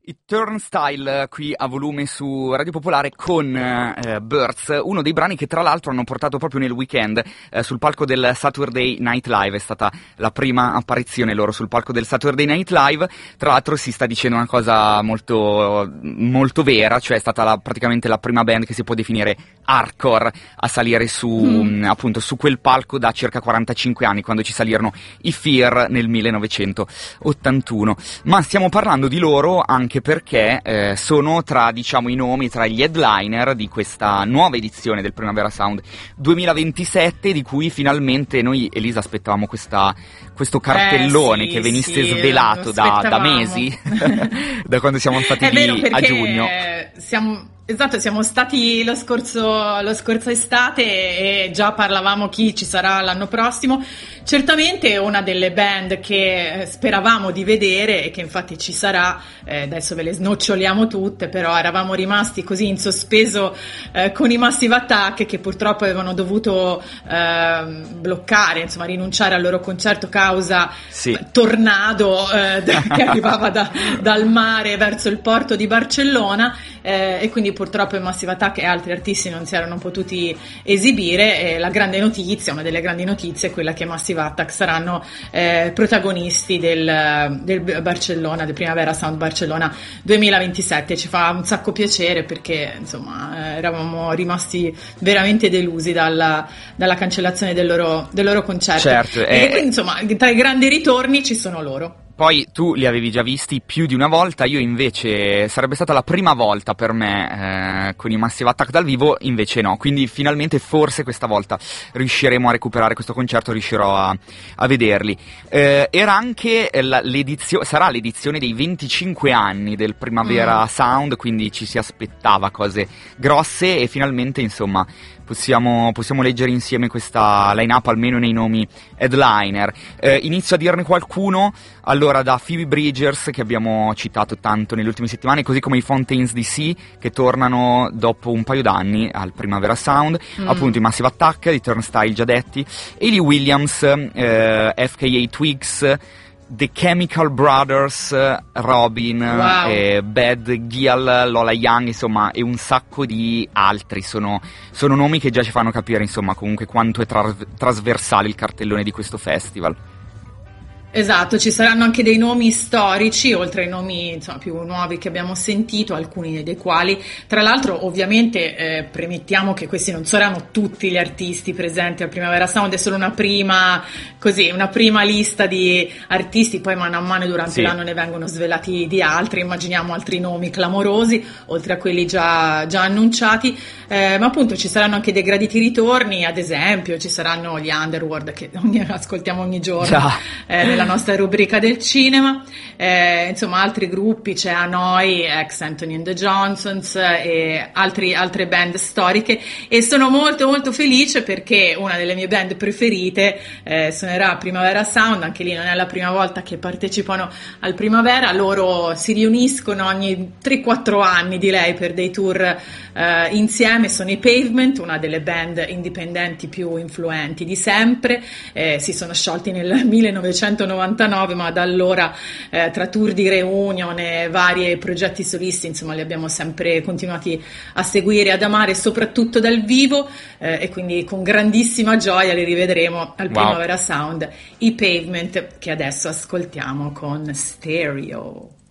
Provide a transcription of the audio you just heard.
I Turnstile qui a volume su Radio Popolare con Birds, uno dei brani che tra l'altro hanno portato proprio nel weekend sul palco del Saturday Night Live. È stata la prima apparizione loro sul palco del Saturday Night Live. Tra l'altro si sta dicendo una cosa molto, molto vera, cioè è stata praticamente la prima band che si può definire hardcore a salire su appunto su quel palco da circa 45 anni, quando ci salirono i Fear nel 1981. Ma stiamo parlando di loro anche perché sono tra, diciamo, i nomi, tra gli headliner di questa nuova edizione del Primavera Sound 2027, di cui finalmente noi, Elisa, aspettavamo questo cartellone che venisse svelato da mesi, da quando siamo stati lì a giugno. Siamo stati lo scorso estate e già parlavamo chi ci sarà l'anno prossimo. Certamente una delle band che speravamo di vedere e che infatti ci sarà, adesso ve le snoccioliamo tutte, però eravamo rimasti così in sospeso con i Massive Attack, che purtroppo avevano dovuto bloccare, insomma rinunciare al loro concerto causa tornado che arrivava dal mare verso il porto di Barcellona, e quindi purtroppo i Massive Attack e altri artisti non si erano potuti esibire. La grande notizia, una delle grandi notizie, è quella che Massive Attack saranno protagonisti del Barcellona, del Primavera Sound Barcellona 2027. Ci fa un sacco piacere perché insomma eravamo rimasti veramente delusi dalla cancellazione del loro concerto. Certo, e quindi insomma tra i grandi ritorni ci sono loro. Poi tu li avevi già visti più di una volta, io invece sarebbe stata la prima volta per me con i Massive Attack dal vivo, invece no, quindi finalmente forse questa volta riusciremo a recuperare questo concerto, riuscirò a vederli. Era anche sarà l'edizione dei 25 anni del Primavera Sound, quindi ci si aspettava cose grosse e finalmente insomma possiamo leggere insieme questa line-up, almeno nei nomi headliner. Inizio a dirne qualcuno. Allora, da Phoebe Bridgers, che abbiamo citato tanto nelle ultime settimane, così come i Fontaines DC, che tornano dopo un paio d'anni al Primavera Sound, appunto i Massive Attack, i Turnstile già detti, Hayley Williams, FKA Twigs, The Chemical Brothers, Robin, Bad Gyal, Lola Young, insomma, e un sacco di altri. Sono nomi che già ci fanno capire, insomma, comunque quanto è trasversale il cartellone di questo festival. Esatto, ci saranno anche dei nomi storici, oltre ai nomi insomma, più nuovi che abbiamo sentito, alcuni dei quali, tra l'altro ovviamente premettiamo che questi non saranno tutti gli artisti presenti al Primavera Sound, è solo una prima lista di artisti, poi mano a mano durante l'anno ne vengono svelati di altri, immaginiamo altri nomi clamorosi, oltre a quelli già annunciati, ma appunto ci saranno anche dei graditi ritorni, ad esempio ci saranno gli Underworld che ascoltiamo ogni giorno nella nostra rubrica del cinema, insomma altri gruppi, c'è Hanoi, ex Anthony and the Johnsons e altre band storiche, e sono molto molto felice perché una delle mie band preferite suonerà a Primavera Sound. Anche lì non è la prima volta che partecipano al Primavera, loro si riuniscono ogni 3-4 anni direi per dei tour insieme. Sono i Pavement, una delle band indipendenti più influenti di sempre, si sono sciolti nel 1999, ma da allora tra tour di reunion e vari progetti solisti insomma li abbiamo sempre continuati a seguire, ad amare, soprattutto dal vivo, e quindi con grandissima gioia li rivedremo al Primavera Sound, i Pavement, che adesso ascoltiamo con Stereo.